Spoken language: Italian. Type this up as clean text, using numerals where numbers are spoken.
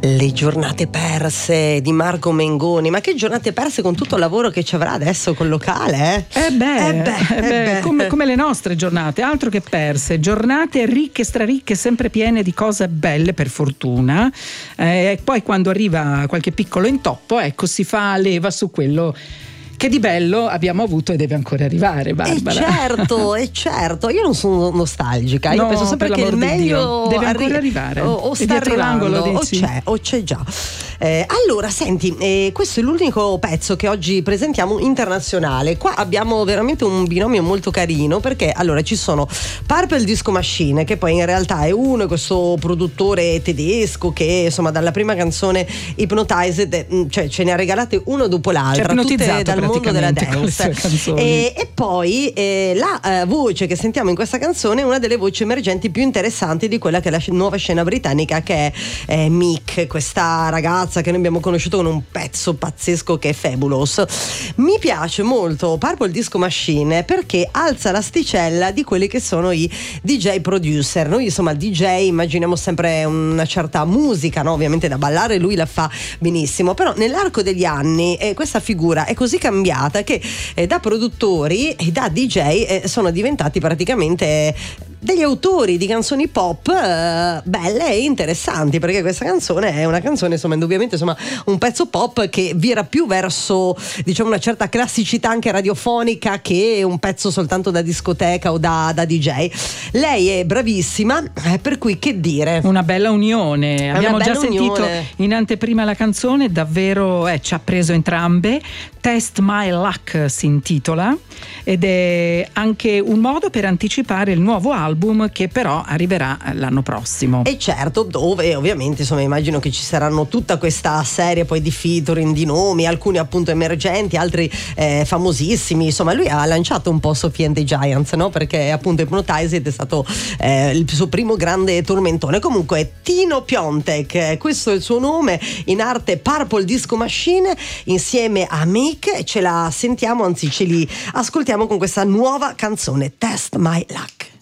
Le giornate perse di Marco Mengoni, ma che giornate perse con tutto il lavoro che ci avrà adesso col locale, come le nostre giornate, altro che perse, giornate ricche, straricche, sempre piene di cose belle per fortuna, e poi quando arriva qualche piccolo intoppo, ecco, si fa leva su quello che di bello abbiamo avuto e deve ancora arrivare, Barbara. E certo, io non sono nostalgica, io penso sempre che il meglio deve ancora arrivare, o sta arrivando o c'è già. Allora senti, questo è l'unico pezzo che oggi presentiamo internazionale. Qua abbiamo veramente un binomio molto carino, perché allora ci sono Purple Disco Machine, che poi in realtà è questo produttore tedesco che insomma dalla prima canzone Hypnotized, cioè ce ne ha regalate uno dopo l'altra, tutte dal mondo della dance, e poi la voce che sentiamo in questa canzone è una delle voci emergenti più interessanti di quella che è la nuova scena britannica, che è Mick, questa ragazza che noi abbiamo conosciuto con un pezzo pazzesco che è Fabulous. Mi piace molto Purple Disco Machine perché alza l'asticella di quelli che sono i DJ producer. Noi insomma DJ immaginiamo sempre una certa musica, no? Ovviamente da ballare lui la fa benissimo, però nell'arco degli anni questa figura è così cambiata che da produttori e da DJ sono diventati praticamente degli autori di canzoni pop belle e interessanti, perché questa canzone è una canzone insomma indubbiamente insomma un pezzo pop che vira più verso diciamo una certa classicità anche radiofonica che un pezzo soltanto da discoteca o da DJ. Lei è bravissima, per cui che dire, una bella unione. Abbiamo già sentito in anteprima la canzone, davvero ci ha preso entrambe. Test My Luck si intitola ed è anche un modo per anticipare il nuovo album che però arriverà l'anno prossimo. E certo, dove ovviamente insomma immagino che ci saranno tutta questa serie poi di featuring, di nomi, alcuni appunto emergenti, altri famosissimi. Insomma lui ha lanciato un po' Sophie and the Giants, no? Perché appunto Hypnotized è stato il suo primo grande tormentone. Comunque Tino Piontek, questo è il suo nome, in arte Purple Disco Machine, insieme a Mick. Ce la sentiamo, anzi ce li ascoltiamo con questa nuova canzone, Test My Luck.